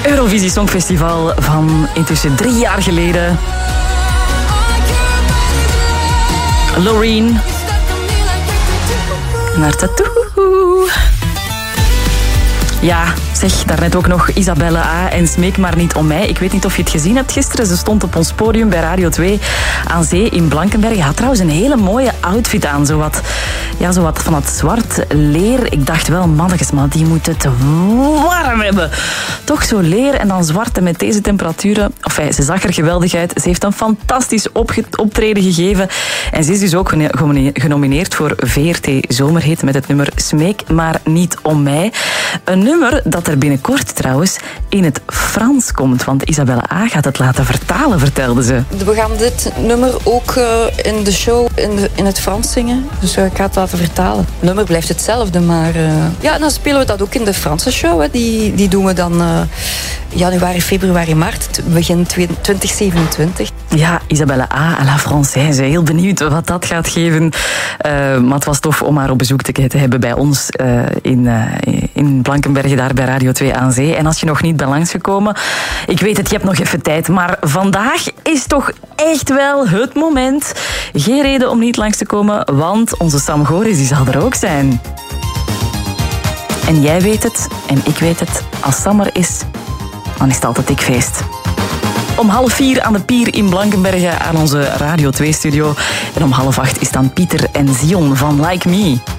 Eurovisie Songfestival van intussen 3 jaar geleden. Loreen. Naar Tattoo. Ja, zeg, daarnet ook nog Isabelle A. en Smeek maar niet om mij. Ik weet niet of je het gezien hebt gisteren. Ze stond op ons podium bij Radio 2 aan zee in Blankenberge. Ze had trouwens een hele mooie outfit aan. Zowat van het zwart leer. Ik dacht wel, mannetjes, maar die moet het warm hebben. Toch zo leer en dan zwart en met deze temperaturen. Enfin, ze zag er geweldig uit. Ze heeft een fantastisch optreden gegeven. En ze is dus ook genomineerd voor VRT Zomerhit met het nummer Smeek maar niet om mij. Een nummer dat er binnenkort trouwens in het Frans komt. Want Isabelle A. gaat het laten vertalen, vertelde ze. We gaan dit nummer ook in de show in het Frans zingen. Dus ik ga het laten vertalen. Het nummer blijft hetzelfde, maar... Ja, en dan spelen we dat ook in de Franse show. Hè. Die doen we dan januari, februari, maart. Begin 2027. Ja, Isabelle A. à la Française. Heel benieuwd wat dat gaat geven. Maar het was tof om haar op bezoek te hebben bij ons in Blankenberge, daar bij Radio 2 aan zee. En als je nog niet bent langsgekomen, ik weet het, je hebt nog even tijd, maar vandaag is toch echt wel het moment. Geen reden om niet langs te komen, want onze Sam Goris die zal er ook zijn. En jij weet het, en ik weet het, als Sam er is, dan is het altijd dik feest. Om 3:30 aan de pier in Blankenberge aan onze Radio 2-studio. En om 7:30 is dan Pieter en Zion van Like Me.